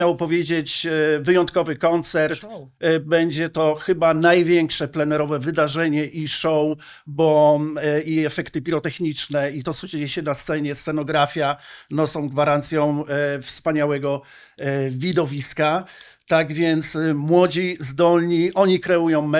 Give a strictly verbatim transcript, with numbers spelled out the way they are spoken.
Chciał powiedzieć, wyjątkowy koncert. Show. Będzie to chyba największe plenerowe wydarzenie i show, bo i efekty pirotechniczne, i to, co dzieje się na scenie, scenografia, no, są gwarancją wspaniałego widowiska. Tak więc młodzi, zdolni, oni kreują